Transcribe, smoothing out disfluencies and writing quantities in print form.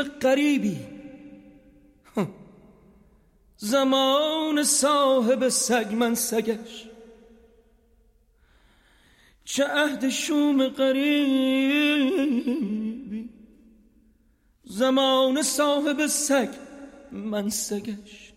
شوم غریبی، زمان صاحب سگ من سگش. چه عهد شوم غریبی، زمان صاحب سگ من سگش.